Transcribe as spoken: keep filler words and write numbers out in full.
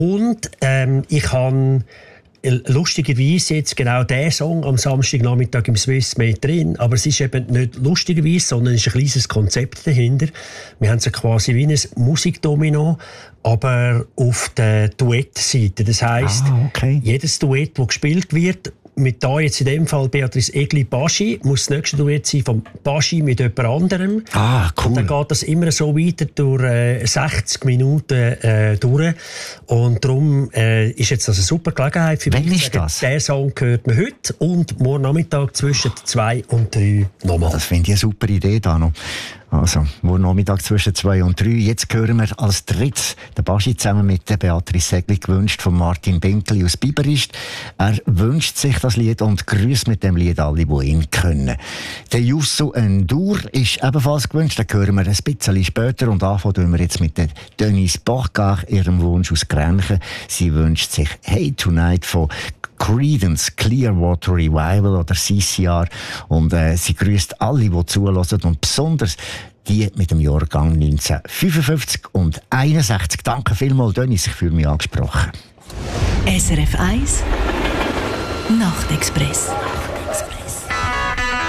Und ähm, ich habe lustigerweise jetzt genau diesen Song am Samstagnachmittag im Swiss Made drin, aber es ist eben nicht lustigerweise, sondern es ist ein kleines Konzept dahinter. Wir haben so quasi wie ein Musikdomino, aber auf der Duettseite. Das heisst, ah, okay. jedes Duett, das gespielt wird, mit da jetzt in dem Fall Beatrice Egli-Baschi, muss das nächste Duett sein von Baschi mit jemand anderem. Ah, cool. Und dann geht das immer so weiter durch äh, sechzig Minuten äh, durch. Und darum äh, ist jetzt das eine super Gelegenheit für mich. Wann ist das? Der Song hört man heute und morgen Nachmittag zwischen zwei und drei nochmal. Das finde ich eine super Idee, Dano. Also, morgen Nachmittag zwischen zwei und drei. Jetzt hören wir als drittes den Baschi zusammen mit der Beatrice Segli, gewünscht von Martin Benkeli aus Biberist. Er wünscht sich das Lied und grüßt mit dem Lied alle, die ihn können. Der Youssou N'Dour ist ebenfalls gewünscht. Den hören wir ein bisschen später. Und anfangen tun wir jetzt mit der Denise Bachgach, ihrem Wunsch aus Grenchen. Sie wünscht sich «Hey Tonight» von Creedence Clearwater Revival oder C C R. Und äh, sie grüßt alle, die zuhören und besonders die mit dem Jahrgang neunzehnhundertfünfundfünfzig und einundsechzig. Danke vielmals, Dennis, ich fühle mich angesprochen. S R F eins Nachtexpress.